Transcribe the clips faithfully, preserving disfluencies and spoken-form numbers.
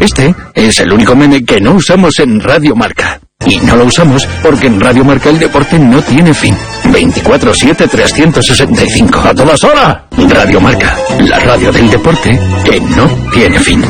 Este es el único meme que no usamos en Radio Marca. Y no lo usamos porque en Radio Marca el deporte no tiene fin. veinticuatro siete trescientos sesenta y cinco. ¡A todas horas! Radio Marca, la radio del deporte que no tiene fin.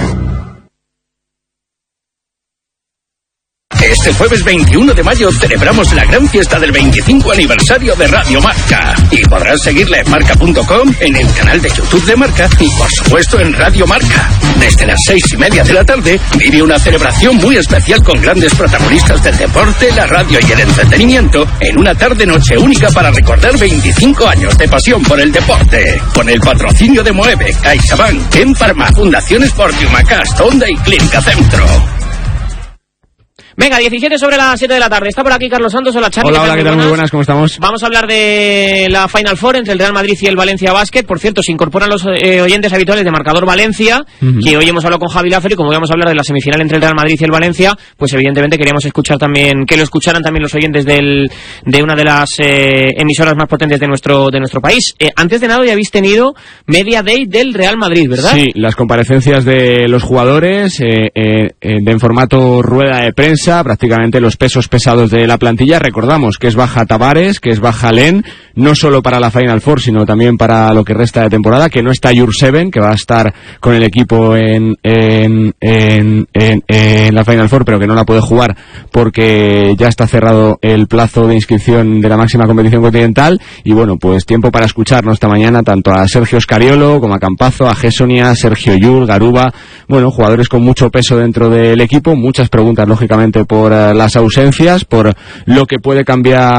Este jueves veintiuno de mayo celebramos la gran fiesta del veinticinco aniversario de Radio Marca. Y podrás seguirla en marca punto com, en el canal de YouTube de Marca y por supuesto en Radio Marca. Desde las seis y media de la tarde vive una celebración muy especial con grandes protagonistas del deporte, la radio y el entretenimiento en una tarde-noche única para recordar veinticinco años de pasión por el deporte. Con el patrocinio de Moeve, CaixaBank, Ken Pharma, Fundación Sport, Humacast, Honda y Clínica Centro. Venga, diecisiete sobre las siete de la tarde. Está por aquí Carlos Santos. Hola, Xavi. Hola, hola, ¿qué tal? Muy buenas, ¿cómo estamos? Vamos a hablar de la Final Four entre el Real Madrid y el Valencia Basket. Por cierto, se incorporan los eh, oyentes habituales de Marcador Valencia, uh-huh. que hoy hemos hablado con Javi Laffer, y como vamos a hablar de la semifinal entre el Real Madrid y el Valencia, pues evidentemente queríamos escuchar también, que lo escucharan también los oyentes del, de una de las eh, emisoras más potentes de nuestro, de nuestro país. Eh, antes de nada, ya habéis tenido Media Day del Real Madrid, ¿verdad? Sí, las comparecencias de los jugadores eh, eh, en formato rueda de prensa, prácticamente los pesos pesados de la plantilla. Recordamos que es baja Tavares, que es baja Len, no solo para la Final Four, sino también para lo que resta de temporada, que no está Jurseven, que va a estar con el equipo en, en, en, en, en la Final Four, pero que no la puede jugar porque ya está cerrado el plazo de inscripción de la máxima competición continental. Y bueno, pues tiempo para escucharnos esta mañana tanto a Sergio Scariolo como a Campazo, a Gessonia, Sergio Llull, Garuba, bueno, jugadores con mucho peso dentro del equipo, muchas preguntas lógicamente por las ausencias, por lo que puede cambiar